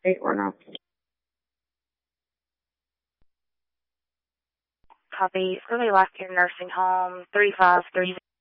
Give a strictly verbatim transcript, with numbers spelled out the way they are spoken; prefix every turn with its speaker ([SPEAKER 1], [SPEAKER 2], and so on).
[SPEAKER 1] eight or no.
[SPEAKER 2] Copy. It's going to be Life Care Nursing Home, three five three zero.